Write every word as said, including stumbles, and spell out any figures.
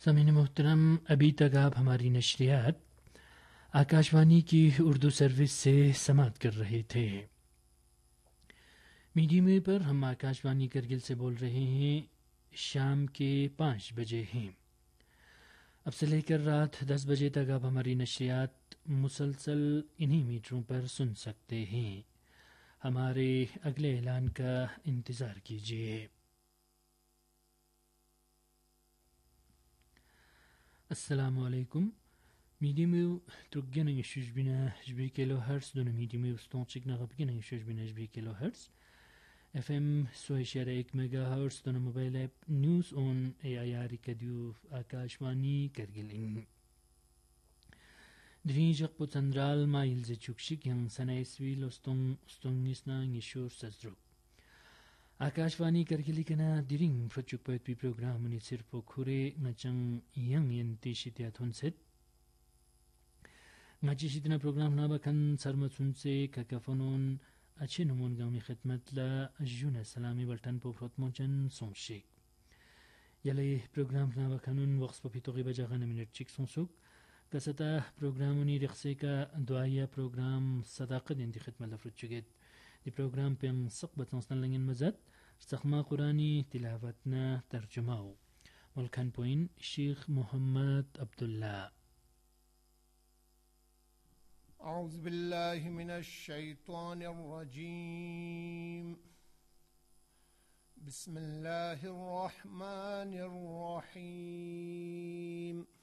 सामीन मोहतरम, अभी तक आप हमारी नशरियात आकाशवाणी की उर्दू सर्विस से समात कर रहे थे। मीडियम वेव पर हम आकाशवाणी करगिल से बोल रहे हैं। शाम के पाँच बजे हैं। अब से लेकर रात दस बजे तक आप हमारी नशरियात मुसलसल इन्हीं मीटरों पर सुन सकते हैं। हमारे अगले ऐलान का इंतज़ार कीजिए। अस्सलामु अलैकुम। Medium wave teruggenan shujbina jbi kilohertz dona medium wave ståndsik na gabgenan shujbina jbi kilohertz F M सोशर एक megahertz दona mobile app news on A I R कद्यू Akashvani करगिलिंग Drinjak po central mail ze chukshik yang sanaiswil ostong ostongisna ngishur sazruk Akashvani करगिली कना दिरिंग फ्रचुक पैत programme नि सिर्फ खुरे ngachang yang yenti shitya thonset ngachi shitna program na bakan sarma sunse kakafonon अच्छे नमून गामी खिदमत ला जूना सलामी बल्टन पो फ्रोत मोचन सोंशिक यले programme ना बखनुन works पो फितोगी बजागन मिनट चिक सोंसुक कसता प्रोग्रामुनी रिक्से का दुआया प्रोग्राम सदाकत इंती खिदमत ला फ्रुत चुगेत दी प्रोग्राम पे सक़बत संस्नल लंगन मज़द सख़मा कुरानी तिलावतना तर्जुमाओ मुल्कन पोइन शेख मोहम्मद अब्दुल्ला أعوذ بالله من الشيطان الرجيم بسم الله الرحمن الرحيم